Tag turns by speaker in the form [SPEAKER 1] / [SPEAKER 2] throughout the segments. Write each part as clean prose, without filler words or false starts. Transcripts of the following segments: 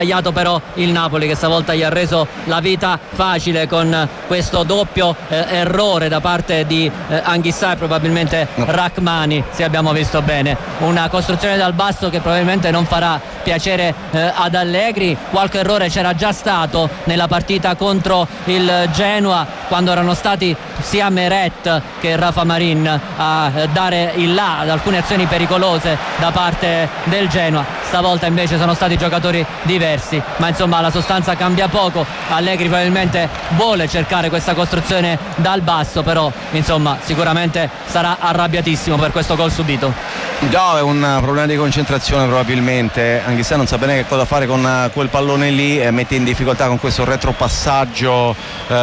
[SPEAKER 1] sbagliato però il Napoli, che stavolta gli ha reso la vita facile con questo doppio errore da parte di Anghissà e probabilmente Rachmani, se abbiamo visto bene. Una costruzione dal basso che probabilmente non farà piacere ad Allegri. Qualche errore c'era già stato nella partita contro il Genoa, quando erano stati sia Meret che Rafa Marin a dare il là ad alcune azioni pericolose da parte del Genoa. Stavolta invece sono stati giocatori diversi, ma insomma la sostanza cambia poco. Allegri probabilmente vuole cercare questa costruzione dal basso, però insomma sicuramente sarà arrabbiatissimo per questo gol subito.
[SPEAKER 2] No, è un problema di concentrazione probabilmente. Anghissà non sa bene che cosa fare con quel pallone lì, mette in difficoltà con questo retropassaggio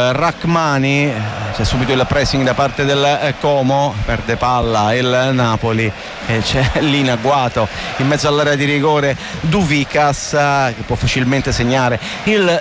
[SPEAKER 2] Rachmani. C'è subito il pressing da parte del Como, perde palla il Napoli e c'è lì in agguato in mezzo all'area di rigore Douvikas, che può facilmente segnare il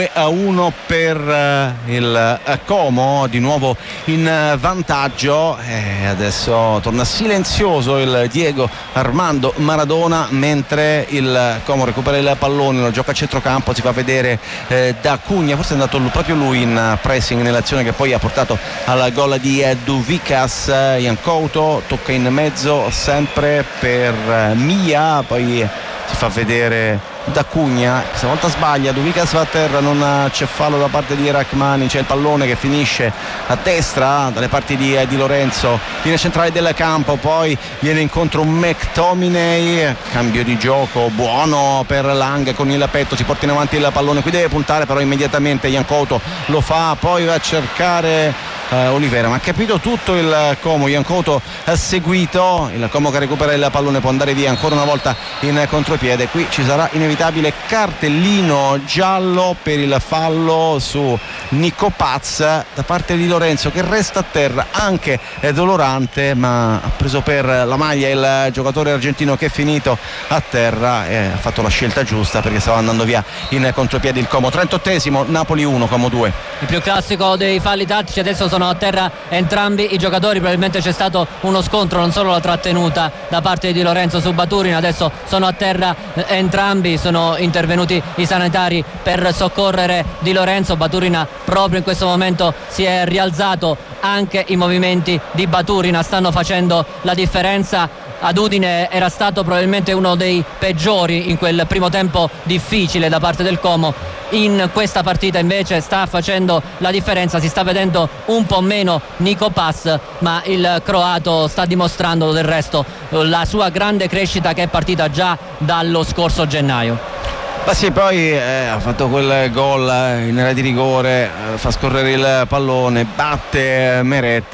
[SPEAKER 2] 2-1 per il Como, di nuovo in vantaggio. E adesso torna silenzioso il Diego Armando Maradona mentre il Como recupera il pallone, lo gioca a centrocampo, si fa vedere da Cugna, forse è andato proprio lui in pressing nell'azione che poi ha portato al gol di Douvikas. Iancouto tocca in mezzo sempre per Mia, poi si fa vedere da Cugna, stavolta sbaglia, Douvikas va a terra, non c'è fallo da parte di Rachmani, c'è il pallone che finisce a destra dalle parti di Lorenzo, linea centrale del campo, poi viene incontro un McTominay, cambio di gioco buono per Lang con il petto, si porta in avanti il pallone, qui deve puntare però immediatamente Iancouto lo fa, poi va a cercare Olivera, ma ha capito tutto il Como. Iancouto ha seguito il Como che recupera il pallone, può andare via ancora una volta in contropiede, qui ci sarà inevitabile cartellino giallo per il fallo su Nico Paz da parte di Lorenzo, che resta a terra, anche dolorante, ma ha preso per la maglia il giocatore argentino che è finito a terra e ha fatto la scelta giusta perché stava andando via in contropiede il Como. 38esimo, Napoli 1, Como 2.
[SPEAKER 1] Il più classico dei falli tattici, adesso sono a terra entrambi i giocatori, probabilmente c'è stato uno scontro, non solo la trattenuta da parte di Lorenzo su Baturin, adesso sono a terra entrambi, sono intervenuti i sanitari per soccorrere Di Lorenzo. Baturin proprio in questo momento si è rialzato, anche i movimenti di Baturin stanno facendo la differenza. Ad Udine era stato probabilmente uno dei peggiori in quel primo tempo difficile da parte del Como, in questa partita invece sta facendo la differenza, si sta vedendo un po' meno Nico Paz, ma il croato sta dimostrando del resto la sua grande crescita che è partita già dallo scorso gennaio.
[SPEAKER 2] Ma sì, poi ha fatto quel gol in area di rigore, fa scorrere il pallone, batte Meret,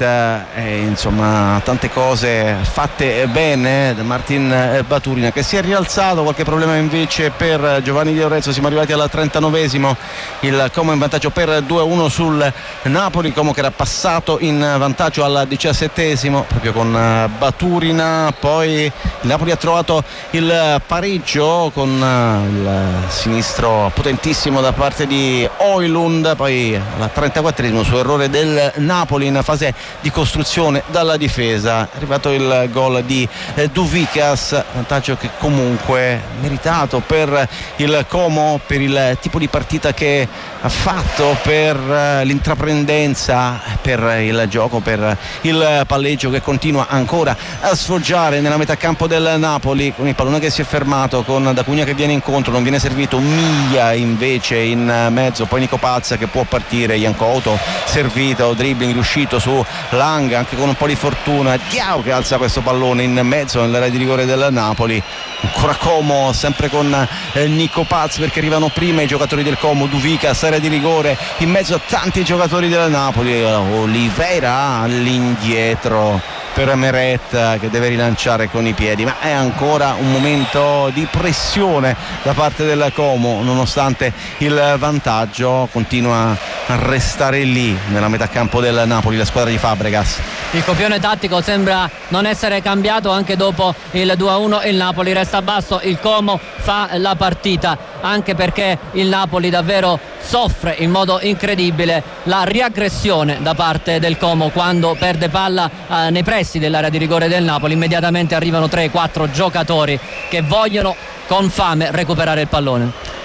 [SPEAKER 2] insomma tante cose fatte bene da Martin Baturin, che si è rialzato. Qualche problema invece per Giovanni Di Lorenzo, siamo arrivati al 39esimo, il Como in vantaggio per 2-1 sul Napoli, Como che era passato in vantaggio al 17esimo proprio con Baturin. Poi il Napoli ha trovato il pareggio con il sinistro potentissimo da parte di Højlund, poi al 34esimo su errore del Napoli in fase di costruzione dalla difesa è arrivato il gol di Douvikas, vantaggio che comunque meritato per il Como, per il tipo di partita che ha fatto, per l'intraprendenza, per il gioco, per il palleggio che continua ancora a sfoggiare nella metà campo del Napoli, con il pallone che si è fermato, con Da Cugna che viene incontro, non viene servito, Miglia invece in mezzo, poi Nico Paz che può partire, Iancouto servito, dribbling riuscito su Lang anche con un po' di fortuna, Diao che alza questo pallone in mezzo nell'area di rigore del Napoli, ancora Como sempre con Nico Paz perché arrivano prima i giocatori del Como, Douvikas area di rigore in mezzo a tanti giocatori del Napoli, Oliveira all'indietro per Meret che deve rilanciare con i piedi, ma è ancora un momento di pressione da parte del Como, nonostante il vantaggio continua a restare lì nella metà campo del Napoli la squadra di Fabregas.
[SPEAKER 1] Il copione tattico sembra non essere cambiato anche dopo il 2-1, il Napoli resta basso, il Como fa la partita, anche perché il Napoli davvero soffre in modo incredibile la riaggressione da parte del Como quando perde palla nei pressi dell'area di rigore del Napoli. Immediatamente arrivano 3-4 giocatori che vogliono con fame recuperare il pallone.